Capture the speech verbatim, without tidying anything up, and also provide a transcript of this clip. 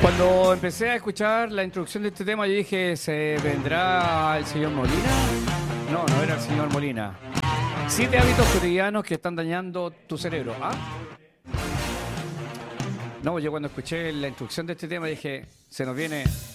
Cuando empecé a escuchar la introducción de este tema, yo dije, ¿se vendrá el señor Molina? No, no era el señor Molina. Siete hábitos cotidianos que están dañando tu cerebro. ¿Ah? No, yo cuando escuché la introducción de este tema dije, se nos viene